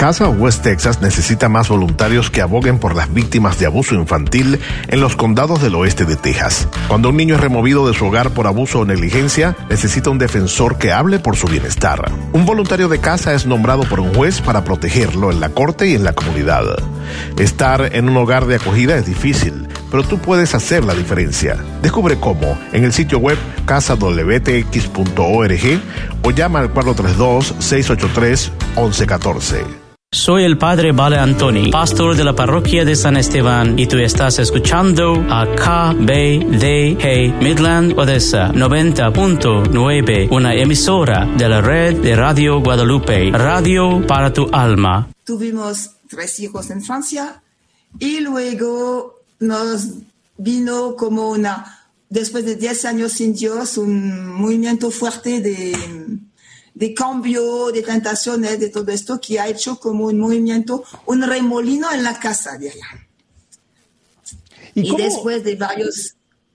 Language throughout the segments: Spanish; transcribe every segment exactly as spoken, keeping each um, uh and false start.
Casa West Texas necesita más voluntarios que aboguen por las víctimas de abuso infantil en los condados del oeste de Texas. Cuando un niño es removido de su hogar por abuso o negligencia, necesita un defensor que hable por su bienestar. Un voluntario de casa es nombrado por un juez para protegerlo en la corte y en la comunidad. Estar en un hogar de acogida es difícil, pero tú puedes hacer la diferencia. Descubre cómo en el sitio web casa w t x punto org o llama al cuatro tres dos, seis ocho tres, once catorce. Soy el padre Vale Antoni, pastor de la parroquia de San Esteban, y tú estás escuchando a K B D G Midland Odessa noventa punto nueve, una emisora de la red de Radio Guadalupe, radio para tu alma. Tuvimos tres hijos en Francia y luego nos vino como una, después de diez años sin Dios, un movimiento fuerte de... de cambio, de tentaciones, de todo esto, que ha hecho como un movimiento, un remolino en la casa de allá. Y, y después de varios...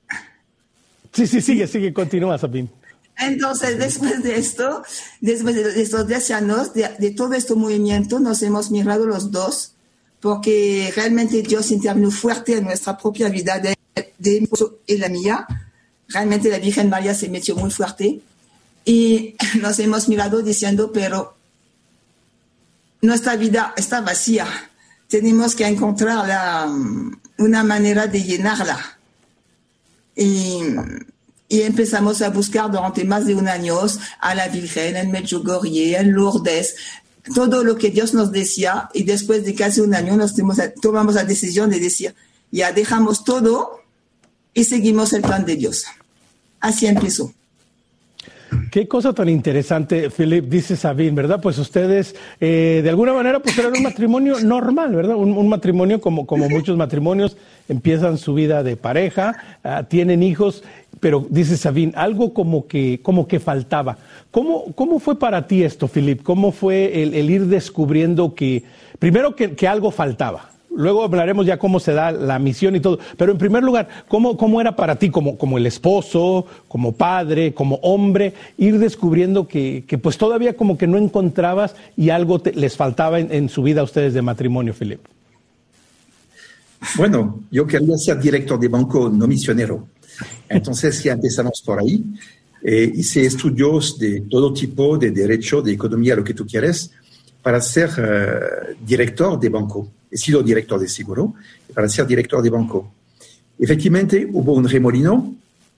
Sí, sí, sigue, sigue, continúa, Sabine. Entonces, después de esto, después de estos diez años, de, de todo este movimiento, nos hemos mirado los dos, porque realmente Dios intervino fuerte en nuestra propia vida, de, de mi esposo y la mía. Realmente la Virgen María se metió muy fuerte. Y nos hemos mirado diciendo, pero nuestra vida está vacía. Tenemos que encontrar la, una manera de llenarla. Y, y empezamos a buscar durante más de un año a la Virgen, en Medjugorje, en Lourdes, todo lo que Dios nos decía. Y después de casi un año nos tomamos la decisión de decir, ya dejamos todo y seguimos el plan de Dios. Así empezó. Qué cosa tan interesante, Philip, dice Sabine, ¿verdad? Pues ustedes, eh, de alguna manera, pues eran un matrimonio normal, ¿verdad? Un, un matrimonio como, como muchos matrimonios, empiezan su vida de pareja, uh, tienen hijos, pero dice Sabine, algo como que, como que faltaba. ¿Cómo, cómo fue para ti esto, Philip? ¿Cómo fue el, el ir descubriendo que, primero que, que algo faltaba? Luego hablaremos ya cómo se da la misión y todo. Pero en primer lugar, ¿cómo, cómo era para ti como, como el esposo, como padre, como hombre, ir descubriendo que, que pues todavía como que no encontrabas y algo te, les faltaba en, en su vida a ustedes de matrimonio, Philip? Bueno, yo quería ser director de banco, no misionero. Entonces ya empezamos por ahí. Eh, hice estudios de todo tipo, de derecho, de economía, lo que tú quieres, para ser uh, director de banco. He sido director de seguro para ser director de banco. Efectivamente, hubo un remolino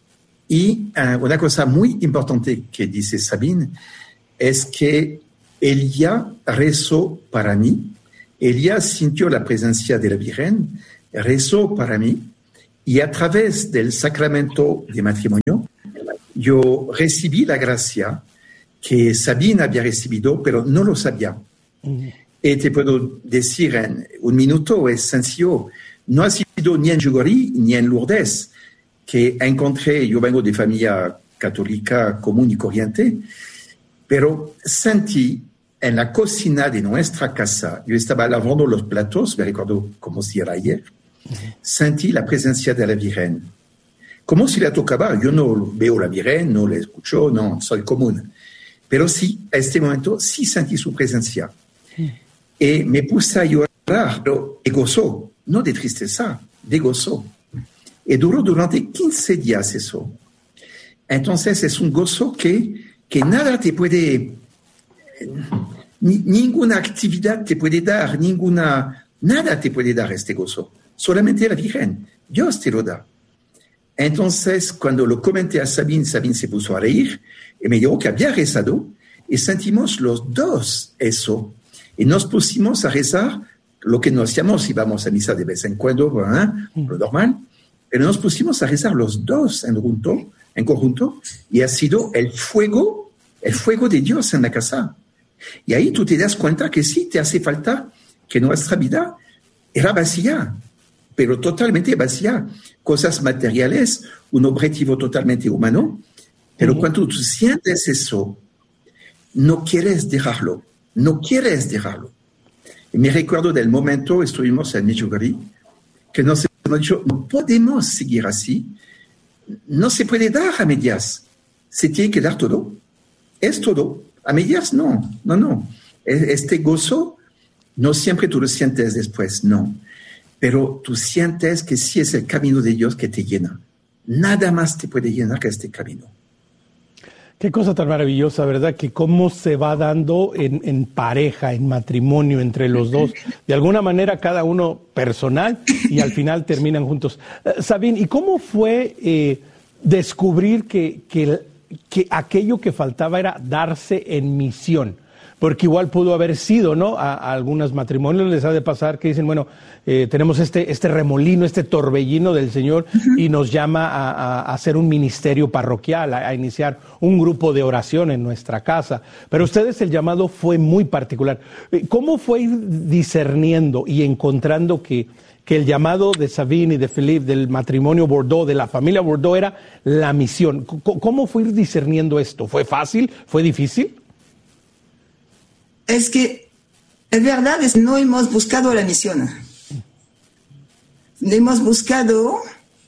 y uh, una cosa muy importante que dice Sabine es que ella rezó para mí, ella sintió la presencia de la Virgen, rezó para mí y a través del sacramento de matrimonio yo recibí la gracia que Sabine había recibido, pero no lo sabía. Mm. Y te puedo decir en un minuto, es sencillo, no ha sido ni en Medjugorje ni en Lourdes que encontré, yo vengo de familia católica común y corriente, pero sentí en la cocina de nuestra casa, yo estaba lavando los platos, me recuerdo como si era ayer, uh-huh. Sentí la presencia de la Virgen. Como si la tocaba, yo no veo la Virgen, no la escucho, no, soy común. Pero sí, a este momento, sí sentí su presencia. Uh-huh. Y me puse a llorar, pero de gozo, no de tristeza, de gozo. Y duró durante quince días eso. Entonces es un gozo que, que nada te puede, ni, ninguna actividad te puede dar, ninguna, nada te puede dar este gozo. Solamente la Virgen, Dios te lo da. Entonces, cuando lo comenté a Sabine, Sabine se puso a reír y me dijo que había rezado y sentimos los dos eso. Y nos pusimos a rezar lo que no hacíamos, íbamos a misa de vez en cuando, ¿eh? Lo normal, pero nos pusimos a rezar los dos en conjunto, en conjunto, y ha sido el fuego, el fuego de Dios en la casa. Y ahí tú te das cuenta que sí te hace falta, que nuestra vida era vacía, pero totalmente vacía. Cosas materiales, un objetivo totalmente humano, pero uh-huh. Cuando tú sientes eso, no quieres dejarlo. No quieres dejarlo. Y me recuerdo del momento, estuvimos en Medjugorje, que nos hemos dicho, no podemos seguir así, no se puede dar a medias, se tiene que dar todo, es todo, a medias no, no, no. Este gozo No siempre tú lo sientes después, no. Pero tú sientes que sí es el camino de Dios que te llena. Nada más te puede llenar que este camino. Qué cosa tan maravillosa, ¿verdad? Que cómo se va dando en, en pareja, en matrimonio entre los dos. De alguna manera cada uno personal y al final terminan juntos. Uh, Sabine, ¿y cómo fue eh, descubrir que, que, que aquello que faltaba era darse en misión? Porque igual pudo haber sido, ¿no? A, a algunos matrimonios les ha de pasar que dicen, bueno, eh, tenemos este, este remolino, este torbellino del Señor uh-huh. y nos llama a, a, a hacer un ministerio parroquial, a, a iniciar un grupo de oración en nuestra casa. Pero ustedes el llamado fue muy particular. ¿Cómo fue ir discerniendo y encontrando que, que el llamado de Sabine y de Philippe, del matrimonio Bordeaux, de la familia Bordeaux, era la misión? ¿Cómo fue ir discerniendo esto? ¿Fue fácil? ¿Fue difícil? Es que, es verdad, es, no hemos buscado la misión. Hemos buscado,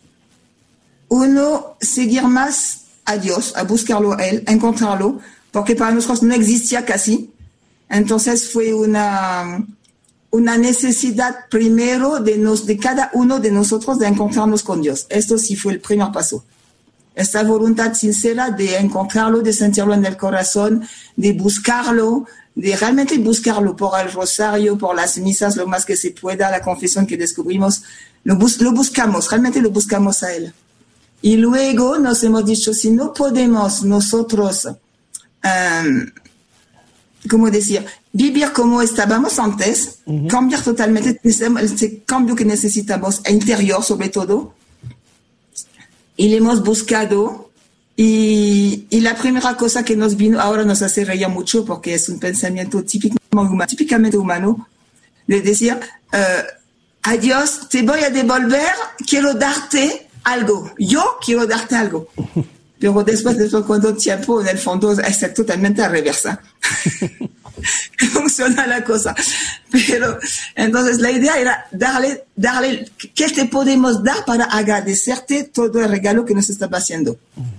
uno, seguir más a Dios, a buscarlo a Él, a encontrarlo, porque para nosotros no existía casi. Entonces fue una, una necesidad primero de, nos, de cada uno de nosotros de encontrarnos con Dios. Esto sí fue el primer paso. Esta voluntad sincera de encontrarlo, de sentirlo en el corazón, de buscarlo, de realmente buscarlo por el rosario, por las misas, lo más que se pueda, la confesión que descubrimos, lo, bus- lo buscamos, realmente lo buscamos a Él. Y luego nos hemos dicho, si no podemos nosotros, um, ¿cómo decir?, vivir como estábamos antes, uh-huh. cambiar totalmente, ese cambio que necesitamos, interior sobre todo, y le hemos buscado. Y, y la primera cosa que nos vino, ahora nos hace reír mucho porque es un pensamiento típicamente humano, típicamente humano de decir, uh, a Dios te voy a devolver, quiero darte algo, yo quiero darte algo. Pero después de cuánto tiempo, en el fondo, es totalmente al revés. Funciona la cosa. Pero entonces la idea era darle, darle, ¿qué te podemos dar para agradecerte todo el regalo que nos estaba haciendo?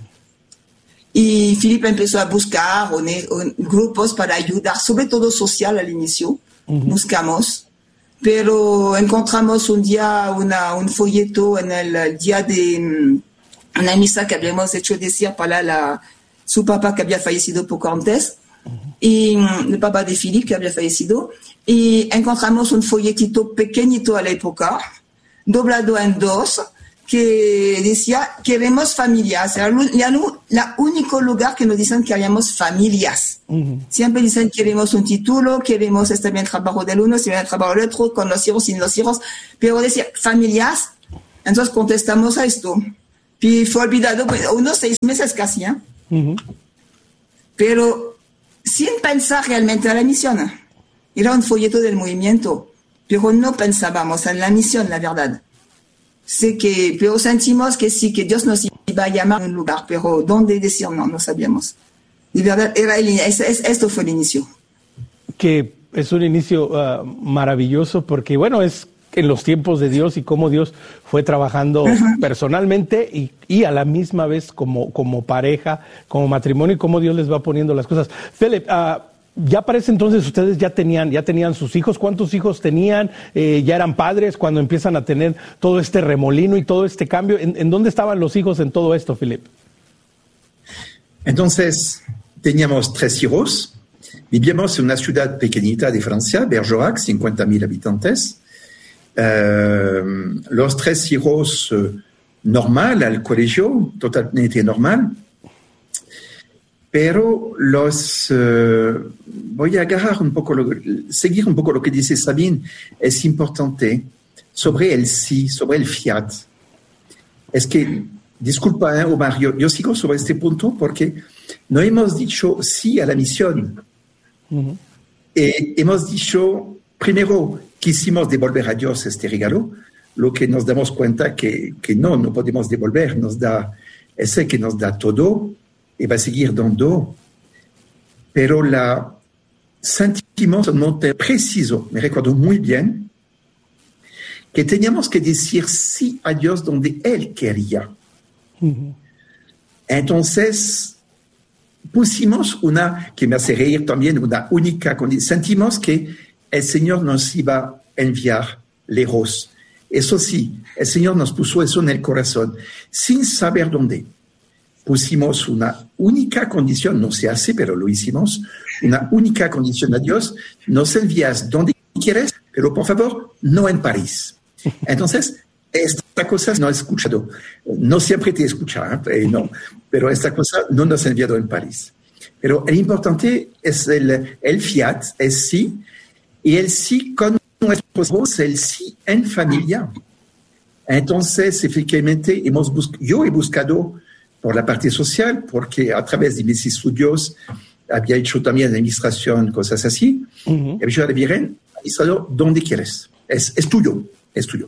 Y Philippe empezó a buscar un, un, grupos para ayudar, sobre todo social al inicio. Uh-huh. Buscamos, pero encontramos un día una, un folleto en el día de una misa que habíamos hecho decir para la, su papá que había fallecido poco antes, uh-huh. y el papá de Philippe que había fallecido, y encontramos un folletito pequeñito a la época, doblado en dos, que decía, queremos familias. Era el único lugar que nos dicen que hayamos familias. Uh-huh. Siempre dicen, queremos un título, queremos este bien trabajo del uno, este bien trabajo del otro, con los hijos, sin los hijos. Pero decía, familias. Entonces contestamos a esto. Y fue olvidado, pues, unos seis meses casi, ¿eh? Uh-huh. Pero sin pensar realmente en la misión. Era un folleto del movimiento, pero no pensábamos en la misión, la verdad. Sé que, pero sentimos que sí, que Dios nos iba a llamar a un lugar, pero dónde decir no, no sabíamos. De verdad, era el, es, es, esto fue el inicio. Que es un inicio uh, maravilloso porque, bueno, es en los tiempos de Dios y cómo Dios fue trabajando uh-huh. personalmente y, y a la misma vez como, como pareja, como matrimonio y cómo Dios les va poniendo las cosas. Philip, uh, ya para ese entonces ustedes ya tenían, ya tenían sus hijos. ¿Cuántos hijos tenían? Eh, ¿Ya eran padres cuando empiezan a tener todo este remolino y todo este cambio? ¿En, en dónde estaban los hijos en todo esto, Philippe? Entonces, teníamos tres hijos. Vivíamos en una ciudad pequeñita de Francia, Bergerac, cincuenta mil habitantes. Uh, los tres hijos uh, normal al colegio, totalmente normal. Pero los uh, voy a agarrar un poco, lo, seguir un poco lo que dice Sabine. Es importante sobre el sí, sobre el fiat. Es que, disculpa, ¿eh, Omar, yo, yo sigo sobre este punto porque no hemos dicho sí a la misión. Uh-huh. Eh, hemos dicho, primero, quisimos devolver a Dios este regalo, lo que nos damos cuenta que, que no, no podemos devolver, nos da, es el que nos da todo, y va a seguir dando, pero la sentimos un momento preciso, me recuerdo muy bien, que teníamos que decir sí a Dios donde Él quería. Uh-huh. Entonces, pusimos una, que me hace reír también, una única condición, sentimos que el Señor nos iba a enviar lejos. Eso sí, el Señor nos puso eso en el corazón, sin saber dónde. Pusimos una única condición, no se hace, pero lo hicimos, una única condición a Dios, nos envías donde quieres, pero por favor, no en París. Entonces, esta cosa no he escuchado, no siempre te escucha, ¿eh? No, pero esta cosa no nos ha enviado en París. Pero el importante es el, el fiat, el sí, y el sí con nuestros hijos, el sí en familia. Entonces, efectivamente, hemos bus- yo he buscado por la parte social, porque a través de mis estudios había hecho también administración, cosas así. Uh-huh. Y yo le dije, administrador, ¿dónde quieres? Es, es tuyo, es tuyo.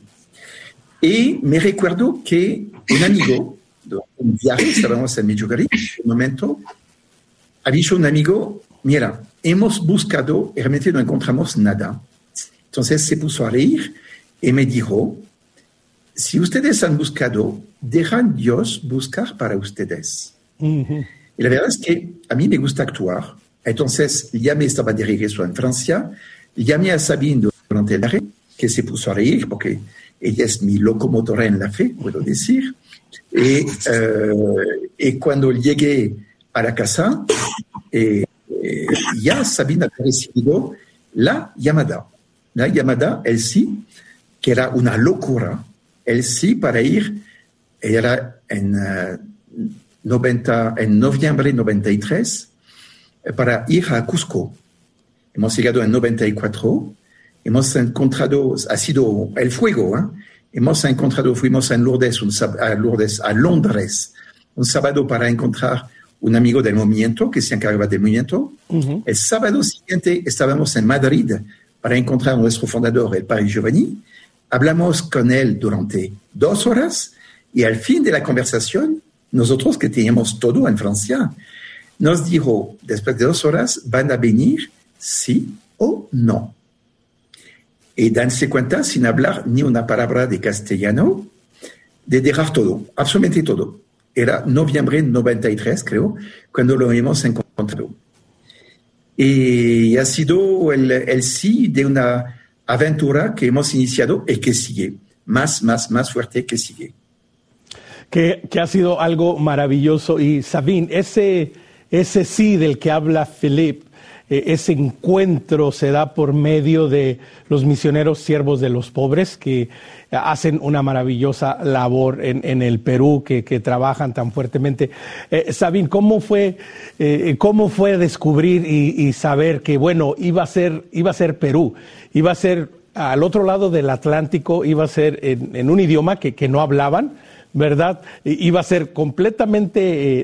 Y me recuerdo que un amigo, un viaje, estábamos en Medjugorje, en un momento, había dicho un amigo, mira, hemos buscado y realmente no encontramos nada. Entonces se puso a reír y me dijo, si ustedes han buscado, dejan Dios buscar para ustedes. Uh-huh. Y la verdad es que a mí me gusta actuar. Entonces llamé, estaba de regreso en Francia, llamé a Sabine durante el viaje, que se puso a reír porque ella es mi locomotora en la fe, puedo decir. Y, uh, y cuando llegué a la casa, eh, eh, ya Sabine había recibido la llamada. La llamada, el sí, que era una locura, el sí para ir, era en, uh, noventa, en noviembre de noventa y tres, para ir a Cusco. Hemos llegado en noventa y cuatro, hemos encontrado, ha sido el fuego, ¿eh? Hemos encontrado, fuimos en Lourdes, un, a Lourdes, a Londres, un sábado para encontrar un amigo del movimiento que se encargaba del movimiento. Uh-huh. El sábado siguiente estábamos en Madrid para encontrar a nuestro fundador, el padre Giovanni. Hablamos con él durante dos horas y al fin de la conversación, nosotros que teníamos todo en Francia, nos dijo, después de dos horas, ¿van a venir sí o no? Y danse cuenta, sin hablar ni una palabra de castellano, de dejar todo, absolutamente todo. Era noviembre de noventa y tres, creo, cuando lo hemos encontrado. Y ha sido el, el sí de una aventura que hemos iniciado y que sigue, más, más, más fuerte que sigue. Que, que ha sido algo maravilloso. Y Sabine, ese, ese sí del que habla Philippe, eh, ese encuentro se da por medio de los misioneros siervos de los pobres que hacen una maravillosa labor en, en el Perú, que, que trabajan tan fuertemente. Eh, Sabine, ¿cómo fue, eh, cómo fue descubrir y, y saber que, bueno, iba a ser, iba a ser Perú, iba a ser al otro lado del Atlántico, iba a ser en, en un idioma que, que no hablaban, ¿verdad? Iba a ser completamente eh,